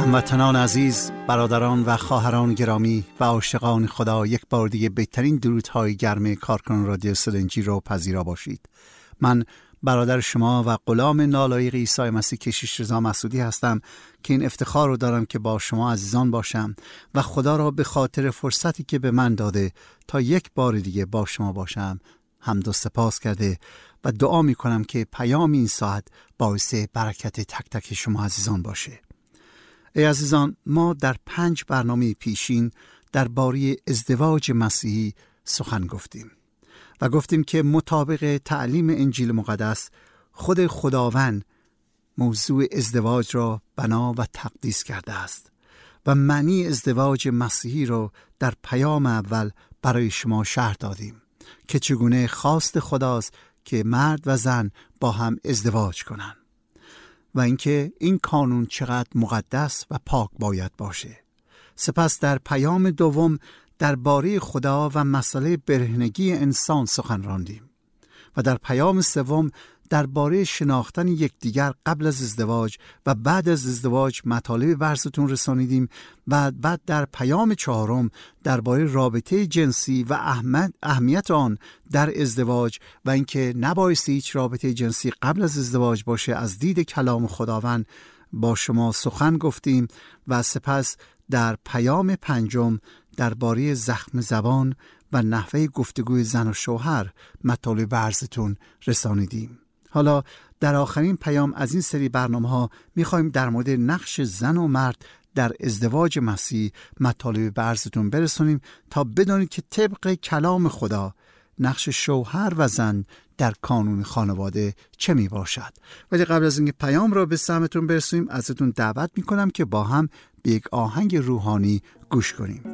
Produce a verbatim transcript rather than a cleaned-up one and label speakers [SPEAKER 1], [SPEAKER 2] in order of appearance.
[SPEAKER 1] هموطنان عزیز، برادران و خواهران گرامی و عاشقان خدا، یک بار دیگه بهترین درودهای گرم کارکنان رادیو سلنجی رو پذیرا باشید. من برادر شما و غلام نالایق عیسی مسیح کشیش رضا مسعودی هستم که این افتخار رو دارم که با شما عزیزان باشم و خدا را به خاطر فرصتی که به من داده تا یک بار دیگه با شما باشم حمد و سپاس کرده و دعا می کنم که پیام این ساعت باعث برکت تک تک شما عزیزان باشه. ای عزیزان، ما در پنج برنامه پیشین درباره ازدواج مسیحی سخن گفتیم و گفتیم که مطابق تعلیم انجیل مقدس خود خداوند موضوع ازدواج را بنا و تقدیس کرده است و معنی ازدواج مسیحی را در پیام اول برای شما شرح دادیم که چگونه خواست خداست که مرد و زن با هم ازدواج کنند و اینکه این قانون چقدر مقدس و پاک باید باشه. سپس در پیام دوم درباره خدا و مسئله برهنگی انسان سخن راندیم و در پیام سوم درباره شناختن یکدیگر قبل از ازدواج و بعد از ازدواج مطالب برستون رسانیدیم و بعد در پیام چهارم درباره رابطه جنسی و اهمیت, اهمیت آن در ازدواج و اینکه نبایستی هیچ رابطه جنسی قبل از ازدواج باشه از دید کلام خداوند با شما سخن گفتیم و سپس در پیام پنجم درباره زخم زبان و نحوه گفتگوی زن و شوهر مطالب برستون رسانیدیم. حالا در آخرین پیام از این سری برنامه ها میخوایم در مورد نقش زن و مرد در ازدواج مسیح مطالب به عرضتون برسونیم تا بدانید که طبق کلام خدا نقش شوهر و زن در قانون خانواده چه می باشد. ولی قبل از اینکه پیام را به سمتون برسونیم ازتون دعوت میکنم که با هم به یک آهنگ روحانی گوش کنیم.